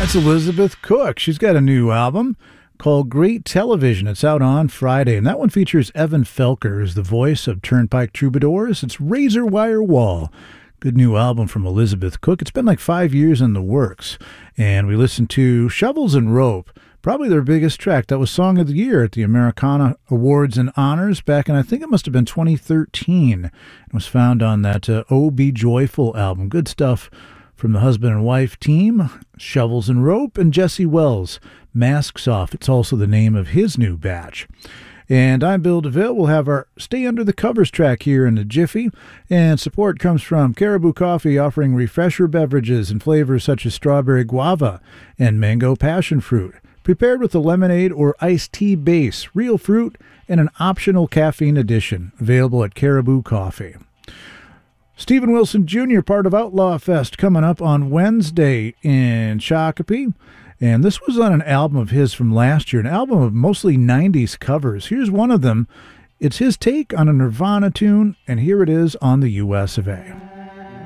That's Elizabeth Cook. She's got a new album called Great Television. It's out on Friday, and that one features Evan Felker as the voice of Turnpike Troubadours. It's Razor Wire Wall. Good new album from Elizabeth Cook. It's been like 5 years in the works. And we listened to Shovels and Rope, probably their biggest track. That was Song of the Year at the Americana Awards and Honors back in, I think it must have been 2013. It was found on that Oh Be Joyful album. Good stuff from the husband and wife team, Shovels and Rope, and Jesse Wells, Masks Off. It's also the name of his new batch. And I'm Bill DeVille. We'll have our Stay Under the Covers track here in the Jiffy. And support comes from Caribou Coffee, offering refresher beverages and flavors such as strawberry guava and mango passion fruit, prepared with a lemonade or iced tea base, real fruit, and an optional caffeine addition. Available at Caribou Coffee. Stephen Wilson Jr., part of Outlaw Fest, coming up on Wednesday in Shakopee. And this was on an album of his from last year, an album of mostly 90s covers. Here's one of them. It's his take on a Nirvana tune, and here it is on the US of A.